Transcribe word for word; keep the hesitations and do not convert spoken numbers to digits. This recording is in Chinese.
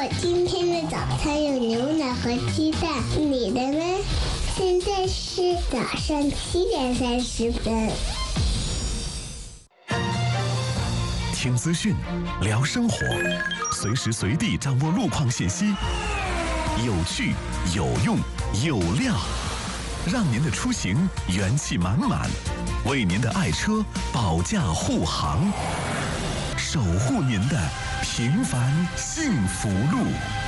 今天的早餐有牛奶和鸡蛋，你的呢？现在是早上七点三十分。 听资讯，聊生活，随时随地掌握路况信息，有趣、有用、有料，让您的出行元气满满，为您的爱车保驾护航，守护您的平凡幸福路。